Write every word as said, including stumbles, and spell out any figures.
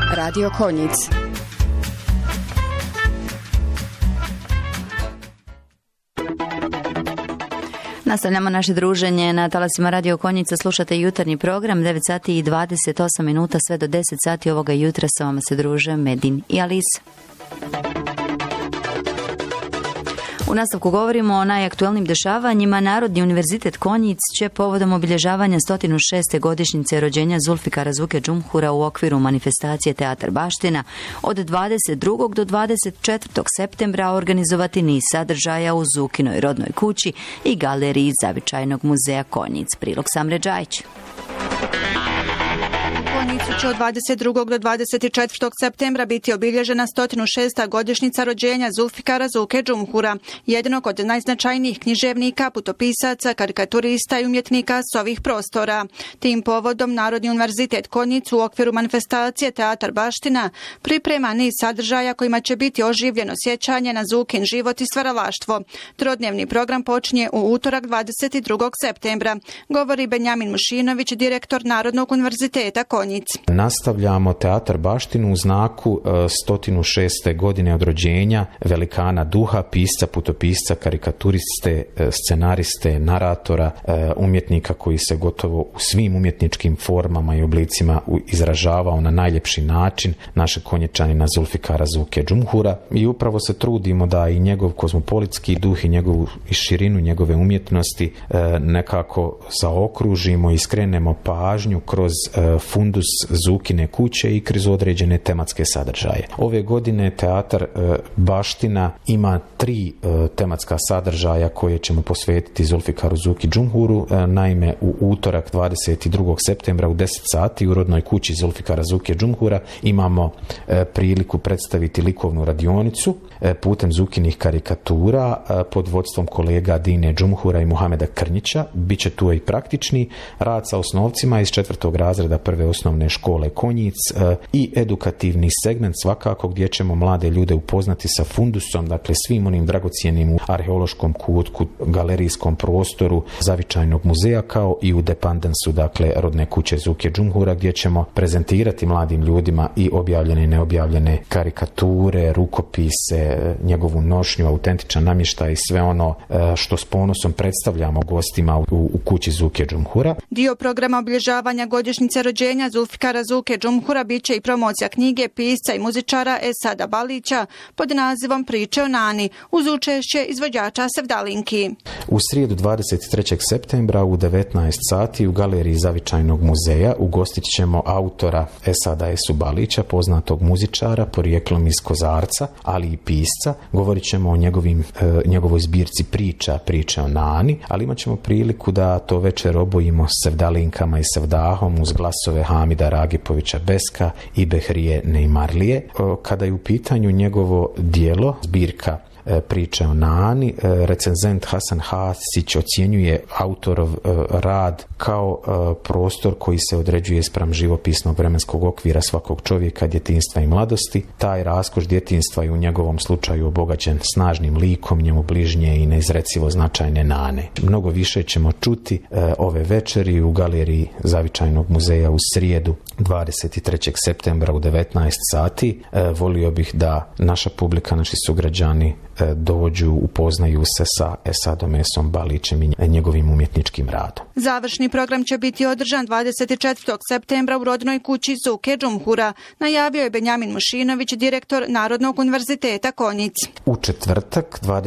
Radio Konjic. Nastavljamo naše druženje na talasima Radio Konjica. Slušate jutarnji program, devet sati i dvadeset osam minuta, sve do deset sati ovoga jutra sa vama se druže Medin i Alis. U nastavku govorimo o najaktuelnim dešavanjima. Narodni univerzitet Konjic će povodom obilježavanja sto šeste godišnjice rođenja Zulfikara Zuke Džumhura u okviru manifestacije Teatar Baština od dvadeset drugog do dvadeset četvrtog septembra organizovati niz sadržaja u Zukinoj rodnoj kući i galeriji Zavičajnog muzeja Konjic. Prilog Samre Džajić. Konjicu će od dvadeset drugog do dvadeset četvrtog septembra biti obilježena sto šesta godišnjica rođenja Zulfikara Zuke Džumhura, jednog od najznačajnijih književnika, putopisaca, karikaturista i umjetnika s ovih prostora. Tim povodom Narodni univerzitet Konjic u okviru manifestacije Teatar Baština priprema niz sadržaja kojima će biti oživljeno sjećanje na Zukin život i stvaralaštvo. Trodnevni program počinje u utorak dvadeset drugog septembra, govori Benjamin Mušinović, direktor Narodnog univerziteta Konjic. Nastavljamo Teatar Baštinu u znaku sto šeste godine od rođenja velikana duha, pisca, putopisca, karikaturiste, scenariste, naratora, umjetnika koji se gotovo u svim umjetničkim formama i oblicima izražavao na najljepši način, našeg Konjičanina Zulfikara Zuke Džumhura, i upravo se trudimo da i njegov kozmopolitski duh i njegovu i širinu njegove umjetnosti nekako zaokružimo i skrenemo pažnju kroz fundus Zukine kuće i kroz određene tematske sadržaje. Ove godine Teatar Baština ima tri tematska sadržaja koje ćemo posvetiti Zulfikaru Zuki Džumhuru. Naime, u utorak dvadeset drugog septembra u deset sati u rodnoj kući Zulfikara Zuke Džumhura imamo priliku predstaviti likovnu radionicu putem Zukinih karikatura pod vodstvom kolega Dine Džumhura i Muhameda Krnjića. Biće tu i praktični rad sa osnovcima iz četvrtog razreda prve osnovne škole Konjic i edukativni segment svakako gdje ćemo mlade ljude upoznati sa fundusom, dakle svim onim dragocijenim u arheološkom kutku, galerijskom prostoru Zavičajnog muzeja, kao i u depandansu, dakle rodne kuće Zuke Džumhura, gdje ćemo prezentirati mladim ljudima i objavljene i neobjavljene karikature, rukopise, njegovu nošnju, autentičan namještaj i sve ono što s ponosom predstavljamo gostima u, u kući Zuke Džumhura. Dio programa obilježavanja godišnjice rođenja Zulfikara Zuke Džumhura biće i promocija knjige pisca i muzičara Esada Balića pod nazivom Priče o Nani uz učešće izvođača Sevdalinki. U srijedu dvadeset trećeg septembra u devetnaest sati u galeriji Zavičajnog muzeja ugostit ćemo autora Esada Esu Balića, poznatog muzičara porijeklom iz Kozarca, ali i pisca. Govorit ćemo o njegovim, njegovoj zbirci priča, priče o Nani, ali imat ćemo priliku da to večer obojimo s Sevdalinkama i Sevdahom uz glasove Hamida Ragipovića Beska i Behrije Neymarlije. Kada je u pitanju njegovo dijelo, zbirka Priče o Nani, recenzent Hasan Hasić ocjenjuje autorov rad kao prostor koji se određuje spram živopisnog vremenskog okvira svakog čovjeka, djetinjstva i mladosti. Taj raskoš djetinjstva je u njegovom slučaju obogaćen snažnim likom njemu bližnje i neizrecivo značajne Nane. Mnogo više ćemo čuti ove večeri u galeriji Zavičajnog muzeja u srijedu dvadeset trećeg septembra u devetnaest sati. Volio bih da naša publika, naši sugrađani dođu, upoznaju se sa Esadom Esom Balićem i njegovim umjetničkim radom. Završni program će biti održan dvadeset četvrtog septembra u rodnoj kući Zuke Džumhura, najavio je Benjamin Mušinović, direktor Narodnog univerziteta Konjic. U četvrtak